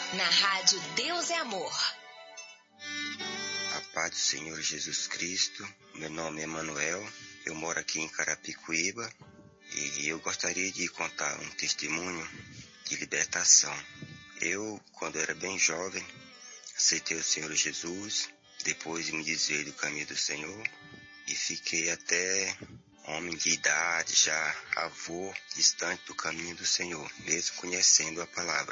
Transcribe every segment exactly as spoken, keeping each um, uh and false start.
na rádio Deus é Amor. A paz do Senhor Jesus Cristo. Meu nome é Manuel, eu moro aqui em Carapicuíba e eu gostaria de contar um testemunho de libertação. Eu, quando era bem jovem, aceitei o Senhor Jesus, depois de me desviei do caminho do Senhor e fiquei até homem de idade, já avô, distante do caminho do Senhor, mesmo conhecendo a palavra.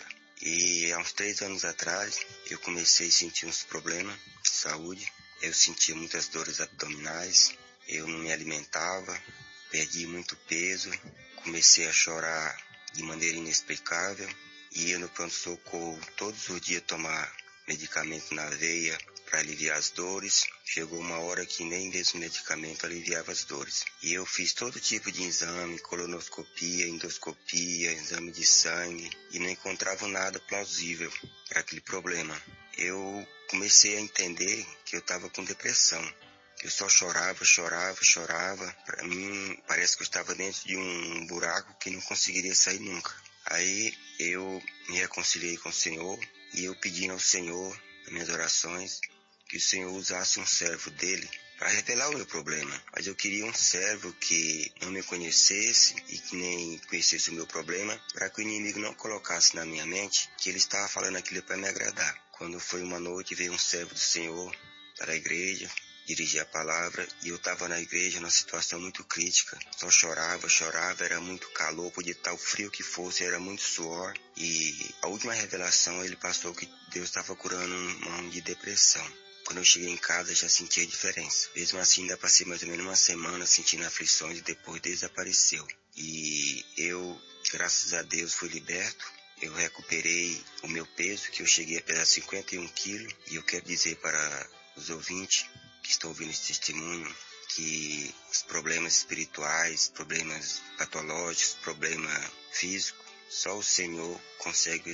E há uns três anos atrás, eu comecei a sentir uns problemas de saúde. Eu sentia muitas dores abdominais, eu não me alimentava, perdi muito peso, comecei a chorar de maneira inexplicável. Ia no pronto-socorro todos os dias tomar medicamento na veia para aliviar as dores. Chegou uma hora que nem mesmo medicamento aliviava as dores. E eu fiz todo tipo de exame, colonoscopia, endoscopia, exame de sangue, e não encontrava nada plausível para aquele problema. Eu comecei a entender que eu estava com depressão. Eu só chorava, chorava, chorava. Para mim, parece que eu estava dentro de um buraco que não conseguiria sair nunca. Aí eu me reconciliei com o Senhor e eu pedi ao Senhor, nas minhas orações, que o Senhor usasse um servo dele para revelar o meu problema. Mas eu queria um servo que não me conhecesse e que nem conhecesse o meu problema, para que o inimigo não colocasse na minha mente que ele estava falando aquilo para me agradar. Quando foi uma noite, veio um servo do Senhor para a igreja, dirigir a palavra, e eu estava na igreja numa situação muito crítica. Só chorava, chorava, era muito calor, podia estar o frio que fosse, era muito suor. E a última revelação, ele passou que Deus estava curando um homem de depressão. Quando eu cheguei em casa, já senti a diferença. Mesmo assim, ainda passei mais ou menos uma semana sentindo aflições e depois desapareceu. E eu, graças a Deus, fui liberto. Eu recuperei o meu peso, que eu cheguei a pesar cinquenta e um quilos. E eu quero dizer para os ouvintes que estão ouvindo esse testemunho que os problemas espirituais, problemas patológicos, problema físico, só o Senhor consegue